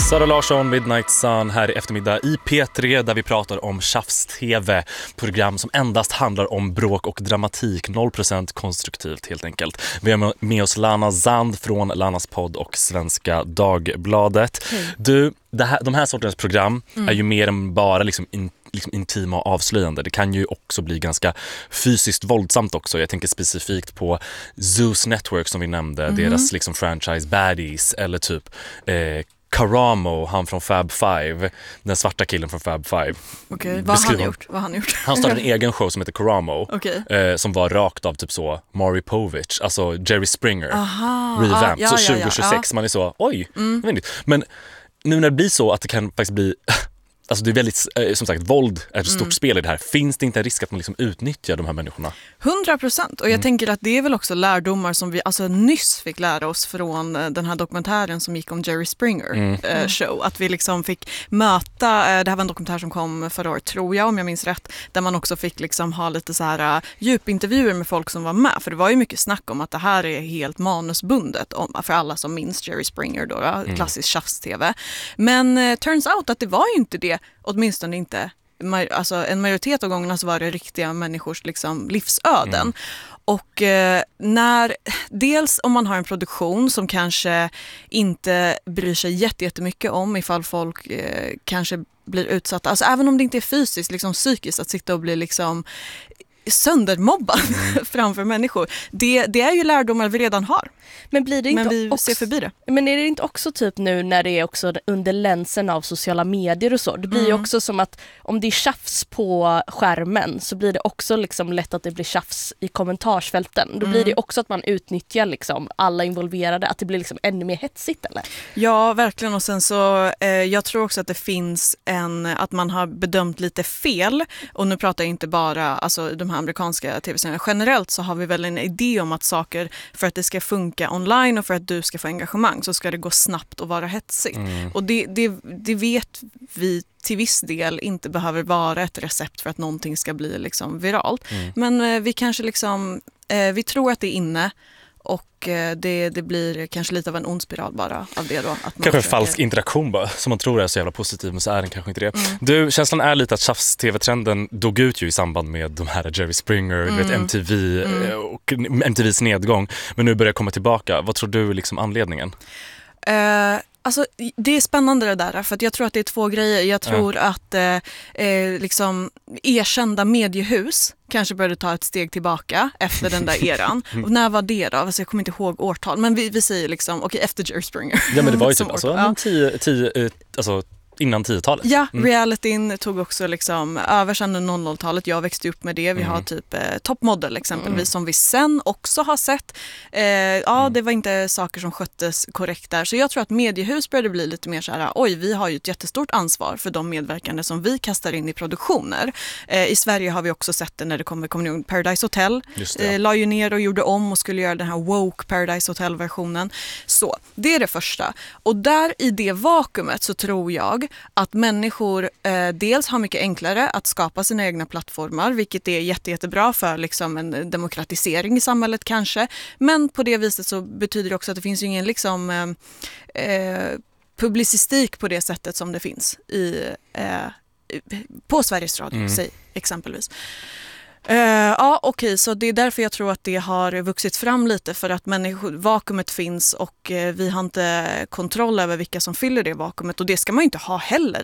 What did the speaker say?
Sara Larsson, Midnight Sun här i eftermiddag i P3 där vi pratar om tjafs-tv, program som endast handlar om bråk och dramatik, 0% konstruktivt helt enkelt. Vi har med oss Lana Zand från Lanas podd och Svenska Dagbladet. Du, de här sortens program är ju mer än bara liksom intima och avslöjande. Det kan ju också bli ganska fysiskt våldsamt också. Jag tänker specifikt på Zeus Network som vi nämnde, deras liksom franchise Baddies eller typ Karamo, han från Fab Five, den svarta killen från Fab Five. Okej, vad har han gjort? Han startade en egen show som heter Karamo, som var rakt av typ så Maury Povich, alltså Jerry Springer. Revamped, så 2026 man är så, oj, men nu när det blir så att det kan faktiskt bli alltså det är väldigt, som sagt, våld är ett stort spel i det här. Finns det inte en risk att man liksom utnyttjar de här människorna? 100%. Och jag tänker att det är väl också lärdomar som vi alltså nyss fick lära oss från den här dokumentären som gick om Jerry Springer show. Att vi liksom fick möta, det här var en dokumentär som kom förra året tror jag, om jag minns rätt, där man också fick liksom ha lite så här djupintervjuer med folk som var med. För det var ju mycket snack om att det här är helt manusbundet för alla som minns Jerry Springer då, klassisk tjafs-tv. Men turns out att det var ju inte det. Åtminstone inte. Alltså en majoritet av gångerna så var det riktiga människors liksom livsöden. Och när dels om man har en produktion som kanske inte bryr sig jättemycket om ifall folk kanske blir utsatta. Alltså även om det inte är fysiskt, liksom psykiskt att sitta och bli liksom söndermobbad framför människor. Det är ju lärdomar vi redan har. Men blir det inte vi ser förbi det. Men är det inte också typ nu när det är också under länsen av sociala medier och så? Det blir ju också som att om det är tjafs på skärmen så blir det också liksom lätt att det blir tjafs i kommentarsfälten. Då blir det också att man utnyttjar liksom alla involverade, att det blir liksom ännu mer hetsigt eller? Ja, verkligen. Och sen så jag tror också att det finns att man har bedömt lite fel. Och nu pratar jag inte bara alltså de här amerikanska tv-serierna. Generellt så har vi väl en idé om att saker för att det ska funka online och för att du ska få engagemang så ska det gå snabbt och vara hetsigt. Och det vet vi till viss del inte behöver vara ett recept för att någonting ska bli liksom viralt. Men vi kanske liksom vi tror att det är inne och det blir kanske lite av en ond spiral bara av det då. Att kanske en falsk interaktion bara, som man tror är så jävla positiv, men så är den kanske inte det. Du, känslan är lite att tjafs-tv-trenden dog ut ju i samband med de här Jerry Springer, du vet, MTV och MTVs nedgång. Men nu börjar komma tillbaka. Vad tror du liksom anledningen? Alltså, det är spännande det där, för att jag tror att det är två grejer. Jag tror att liksom erkända mediehus kanske började ta ett steg tillbaka efter den där eran. Och när var det då? Alltså, jag kommer inte ihåg årtal, men vi säger liksom, okej, efter Jerry Springer. Ja, men det var ju typ alltså innan 10-talet. Ja, realityn tog också liksom över sedan 00-talet. Jag växte upp med det. Vi har typ Top Model exempelvis som vi sen också har sett. Det var inte saker som sköttes korrekt där. Så jag tror att mediehus började bli lite mer så här, oj, vi har ju ett jättestort ansvar för de medverkande som vi kastar in i produktioner. I Sverige har vi också sett det när det kommer Paradise Hotel. La ju ner och gjorde om och skulle göra den här woke Paradise Hotel-versionen. Så, det är det första. Och där i det vakuumet så tror jag att människor dels har mycket enklare att skapa sina egna plattformar, vilket är jättebra för liksom en demokratisering i samhället kanske. Men på det viset så betyder det också att det finns ju ingen liksom publicistik på det sättet som det finns på Sveriges Radio, säg, exempelvis. Så det är därför jag tror att det har vuxit fram lite, för att vakuumet finns och vi har inte kontroll över vilka som fyller det vakuumet, och det ska man ju inte ha heller